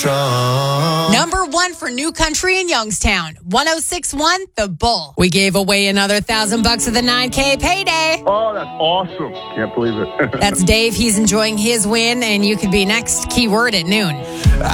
Number one for New Country in Youngstown. 106.1 The Bull. We gave away another $1,000 of the 9K payday. Oh, that's awesome. Can't believe it. That's Dave. He's enjoying his win, and you could be next. Keyword at noon.